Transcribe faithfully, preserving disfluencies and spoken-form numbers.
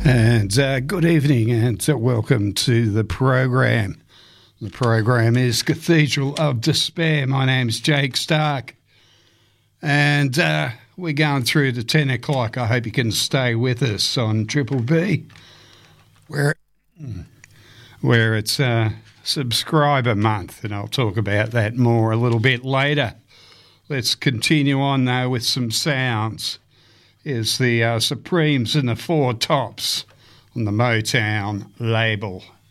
And uh, good evening and uh, welcome to the program. The program is Cathedral of Despair. My name's Jake Stark. And uh, we're going through to ten o'clock. I hope you can stay with us on Triple B, where, where it's uh, subscriber month, and I'll talk about that more a little bit later. Let's continue on, though, with some sounds. Is the uh, Supremes and the Four Tops on the Motown label.